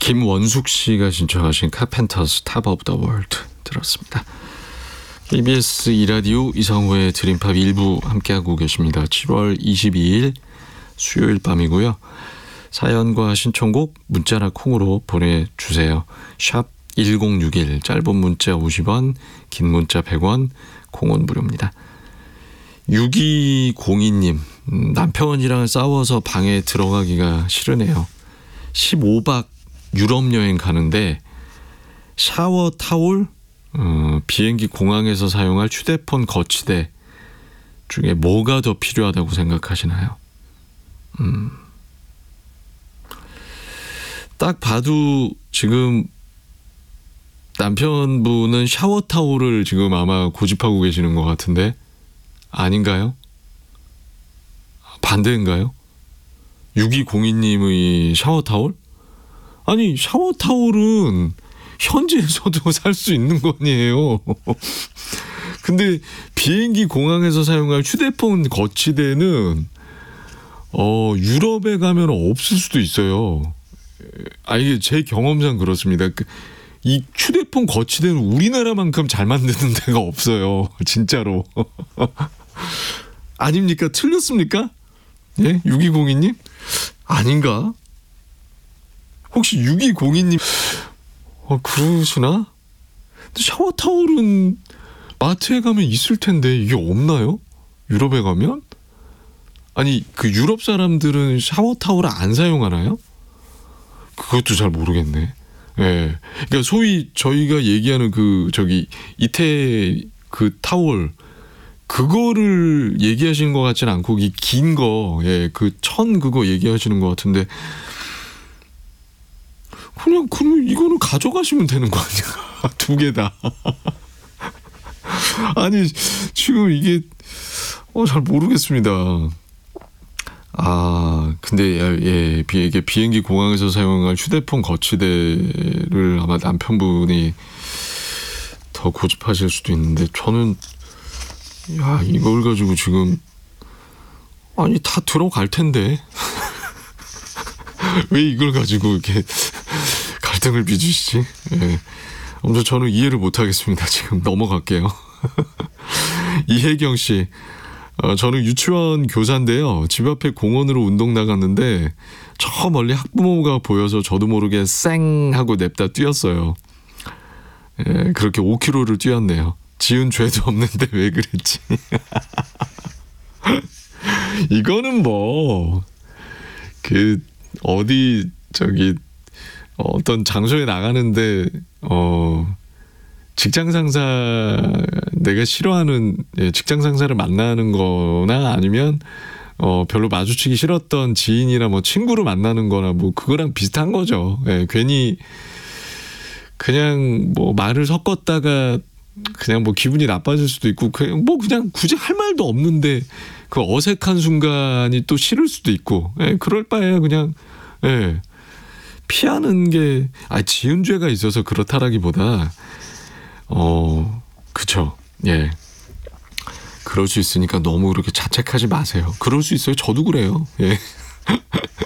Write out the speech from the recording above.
김원숙 씨가 신청하신 카펜터스 탑 오브 더 월드 들었습니다. KBS 이라디오 이상우의 드림팝 1부 함께하고 계십니다. 7월 22일 수요일 밤이고요. 사연과 신청곡 문자나 콩으로 보내주세요. 샵 1061 짧은 문자 50원 긴 문자 100원 콩은 무료입니다. 6202님 남편이랑 싸워서 방에 들어가기가 싫으네요. 15박 유럽 여행 가는데 샤워 타올 비행기 공항에서 사용할 휴대폰 거치대 중에 뭐가 더 필요하다고 생각하시나요? 딱 봐도 지금 남편분은 샤워 타올을 지금 아마 고집하고 계시는 것 같은데 아닌가요? 반대인가요? 6202님의 샤워 타올? 아니 샤워 타올은 현지에서도 살 수 있는 거 아니에요. 근데 비행기 공항에서 사용할 휴대폰 거치대는 유럽에 가면 없을 수도 있어요. 이게 제 경험상 그렇습니다. 이 휴대폰 거치대는 우리나라만큼 잘 만드는 데가 없어요. 진짜로. 아닙니까? 틀렸습니까? 예? 6202님? 아닌가? 혹시 6202님 그러시나? 샤워 타올은 마트에 가면 있을 텐데 이게 없나요? 유럽에 가면? 아니 그 유럽 사람들은 샤워 타올을 안 사용하나요? 그것도 잘 모르겠네. 예. 그러니까 소위 저희가 얘기하는 이태 그 타올 그거를 얘기하시는 것 같지는 않고 이 긴 거, 예, 그 천 그거 얘기하시는 것 같은데 그냥 이거는 가져가시면 되는 거 아니야? 두 개 다. 아니 지금 이게 잘 모르겠습니다. 근데 예, 이게 비행기 공항에서 사용할 휴대폰 거치대를 아마 남편분이 더 고집하실 수도 있는데 저는 이걸 가지고 지금 다 들어갈 텐데 왜 이걸 가지고 이렇게 갈등을 빚으시지? 예. 아무튼 저는 이해를 못하겠습니다. 지금 넘어갈게요. 이혜경 씨, 저는 유치원 교사인데요. 집 앞에 공원으로 운동 나갔는데 저 멀리 학부모가 보여서 저도 모르게 쌩 하고 냅다 뛰었어요. 예, 그렇게 5km를 뛰었네요. 지은 죄도 없는데 왜 그랬지? 이거는 어떤 장소에 나가는데 직장 상사 내가 싫어하는 직장 상사를 만나는 거나 아니면 별로 마주치기 싫었던 지인이나 친구를 만나는 거나 그거랑 비슷한 거죠. 예, 괜히 그냥 말을 섞었다가 그냥 기분이 나빠질 수도 있고 그냥 굳이 할 말도 없는데 그 어색한 순간이 또 싫을 수도 있고 그럴 바에야 그냥 피하는 게 지은 죄가 있어서 그렇다라기보다 그쵸. 예. 그럴 수 있으니까 너무 그렇게 자책하지 마세요. 그럴 수 있어요. 저도 그래요. 예.